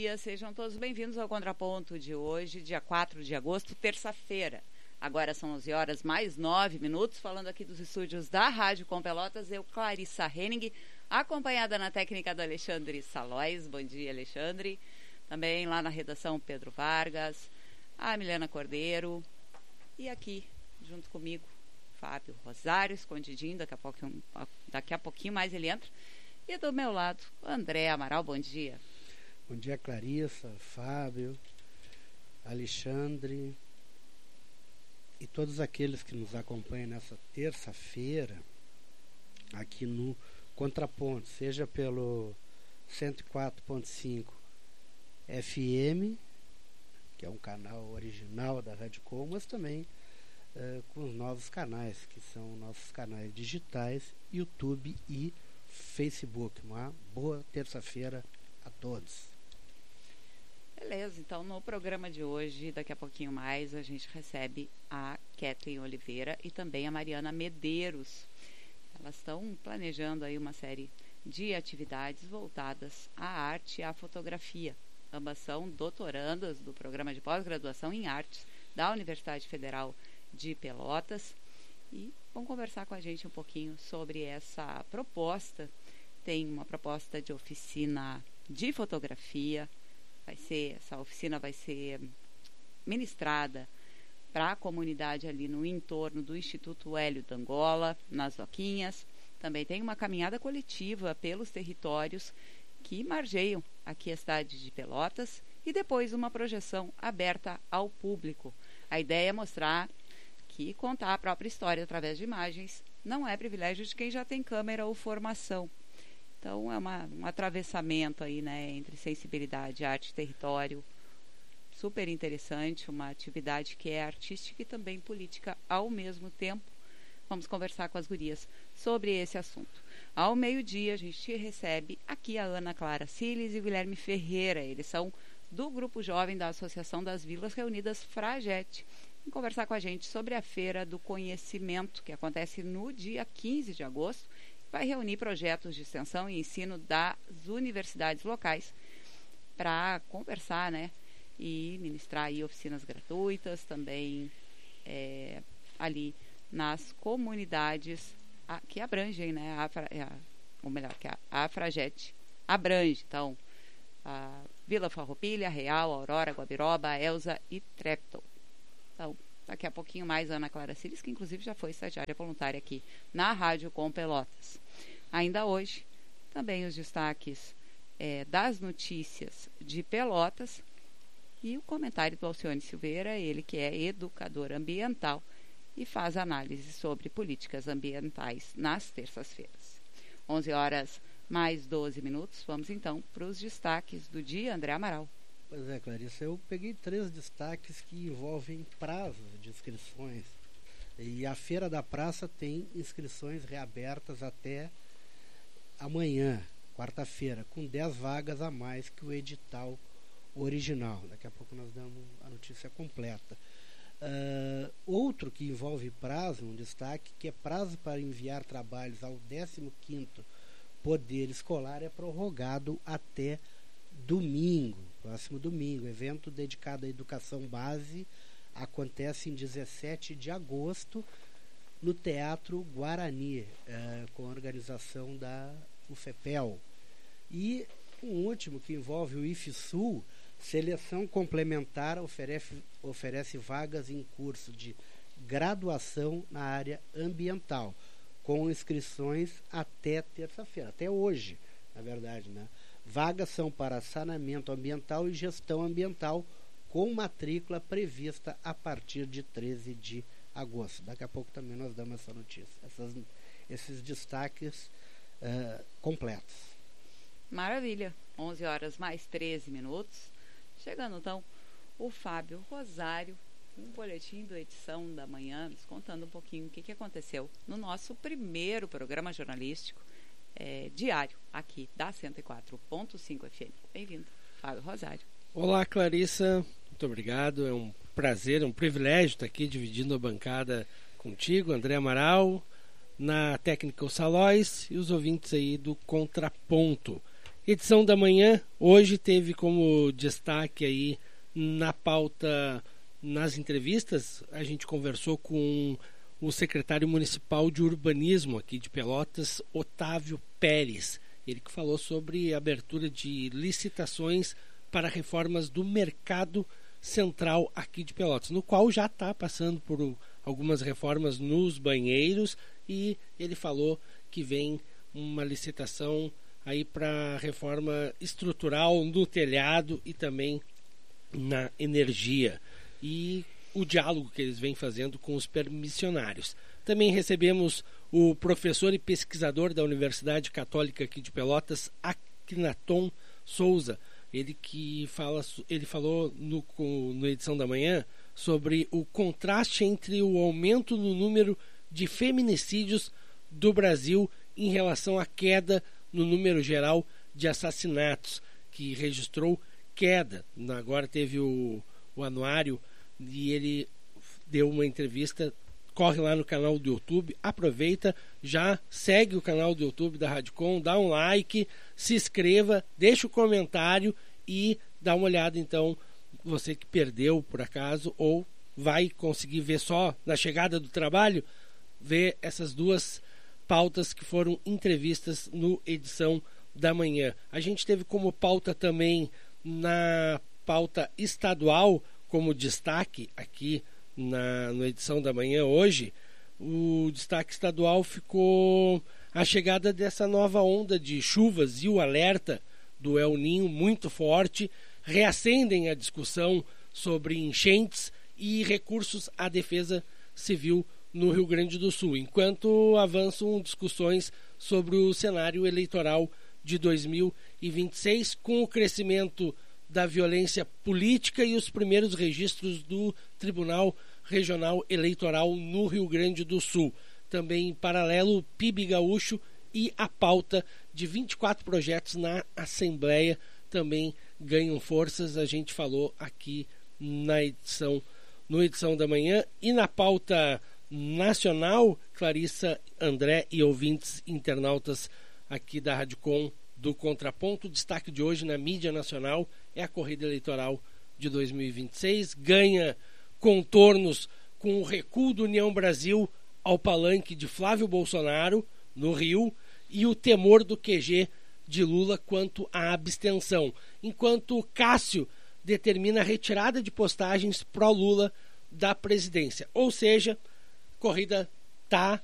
dia, sejam todos bem-vindos ao Contraponto de hoje, dia 4 de agosto, terça-feira. Agora são 11 horas mais 9 minutos, falando aqui dos estúdios da Rádio Com Pelotas, eu, Clarissa Henning, acompanhada na técnica do Alexandre Salóis. Bom dia, Alexandre. Também lá na redação, Pedro Vargas, a Milena Cordeiro e aqui, junto comigo, Fábio Rosário, escondidinho, daqui a pouquinho mais ele entra. E do meu lado, André Amaral, bom dia. Bom dia, Clarissa, Fábio, Alexandre e todos aqueles que nos acompanham nessa terça-feira aqui no Contraponto, seja pelo 104.5 FM, que é um canal original da Rádio Com, mas também com os novos canais, que são nossos canais digitais, YouTube e Facebook. Uma boa terça-feira a todos. Beleza, então no programa de hoje, daqui a pouquinho mais, a gente recebe a Kathleen Oliveira e também a Mariana Medeiros. Elas estão planejando aí uma série de atividades voltadas à arte e à fotografia. Ambas são doutorandas do programa de pós-graduação em artes da Universidade Federal de Pelotas e vão conversar com a gente um pouquinho sobre essa proposta. Tem uma proposta de oficina de fotografia. Essa oficina vai ser ministrada para a comunidade ali no entorno do Instituto Hélio d'Angola, nas Doquinhas. Também tem uma caminhada coletiva pelos territórios que margeiam aqui a cidade de Pelotas e depois uma projeção aberta ao público. A ideia é mostrar que contar a própria história através de imagens não é privilégio de quem já tem câmera ou formação. Então é um atravessamento aí, né, entre sensibilidade, arte e território, super interessante, uma atividade que é artística e também política ao mesmo tempo. Vamos conversar com as gurias sobre esse assunto. Ao meio-dia a gente recebe aqui a Ana Clara Siles e o Guilherme Ferreira. Eles são do Grupo Jovem da Associação das Vilas Reunidas Fragete. Vamos conversar com a gente sobre a Feira do Conhecimento, que acontece no dia 15 de agosto. Vai reunir projetos de extensão e ensino das universidades locais para conversar, né, e ministrar aí oficinas gratuitas também ali nas comunidades que abrangem, né, que a Fragete abrange. Então, a Vila Farroupilha, Real, Aurora, Guabiroba, Elza e Treptow. Então, daqui a pouquinho mais, Ana Clara Siles, que inclusive já foi estagiária voluntária aqui na Rádio Com Pelotas. Ainda hoje, também os destaques das notícias de Pelotas e o comentário do Alcione Silveira, ele que é educador ambiental e faz análise sobre políticas ambientais nas terças-feiras. 11 horas mais 12 minutos, vamos então para os destaques do dia. André Amaral. Pois é, Clarissa, eu peguei 3 destaques que envolvem prazos de inscrições. E a Feira da Praça tem inscrições reabertas até amanhã, quarta-feira, com 10 vagas a mais que o edital original. Daqui a pouco nós damos a notícia completa. Outro que envolve prazo, um destaque, que é prazo para enviar trabalhos ao 15º Poder Escolar, é prorrogado até domingo, próximo domingo. Evento dedicado à educação base acontece em 17 de agosto no Teatro Guarani, com a organização da UFEPEL. E um último que envolve o IFSUL, seleção complementar oferece vagas em curso de graduação na área ambiental, com inscrições até terça-feira, até hoje, na verdade, né? Vagas são para saneamento ambiental e gestão ambiental, com matrícula prevista a partir de 13 de agosto. Daqui a pouco também nós damos essa notícia, esses destaques completos. Maravilha, 11 horas mais 13 minutos. Chegando então o Fábio Rosário, um boletim da edição da manhã, nos contando um pouquinho o que aconteceu no nosso primeiro programa jornalístico diário aqui da 104.5 FM. Bem-vindo, Fábio Rosário. Olá, Clarissa, muito obrigado. É um prazer, um privilégio estar aqui dividindo a bancada contigo, André Amaral, na técnica o Salóis e os ouvintes aí do Contraponto. edição da manhã hoje teve como destaque aí na pauta, nas entrevistas, a gente conversou com o secretário municipal de urbanismo aqui de Pelotas, Otávio Pérez. Ele que falou sobre a abertura de licitações para reformas do mercado central aqui de Pelotas, no qual já está passando por algumas reformas nos banheiros, e ele falou que vem uma licitação aí para reforma estrutural no telhado e também na energia, e o diálogo que eles vêm fazendo com os permissionários. Também recebemos o professor e pesquisador da Universidade Católica aqui de Pelotas, Akhenaton Souza. Ele falou na edição da manhã sobre o contraste entre o aumento no número de feminicídios do Brasil em relação à queda no número geral de assassinatos, que registrou queda. Agora teve o anuário e ele deu uma entrevista. Corre lá no canal do YouTube, aproveita, já segue o canal do YouTube da Radicom, dá um like, se inscreva, deixa o comentário e dá uma olhada. Então, você que perdeu por acaso ou vai conseguir ver só na chegada do trabalho, ver essas duas pautas que foram entrevistas no edição da manhã. A gente teve como pauta também, na pauta estadual, como destaque aqui na edição da manhã hoje, o destaque estadual ficou a chegada dessa nova onda de chuvas e o alerta do El Niño muito forte reacendem a discussão sobre enchentes e recursos à defesa civil no Rio Grande do Sul, enquanto avançam discussões sobre o cenário eleitoral de 2026, com o crescimento da violência política e os primeiros registros do Tribunal Regional Eleitoral no Rio Grande do Sul. Também em paralelo, o PIB gaúcho e a pauta de 24 projetos na Assembleia também ganham forças. A gente falou aqui no edição da manhã. E na pauta nacional, Clarissa, André e ouvintes internautas aqui da Radicom do Contraponto, o destaque de hoje na mídia nacional é a corrida eleitoral de 2026. Ganha contornos com o recuo do União Brasil ao palanque de Flávio Bolsonaro no Rio e o temor do QG de Lula quanto à abstenção, enquanto Cássio determina a retirada de postagens pró-Lula da presidência. Ou seja, a corrida está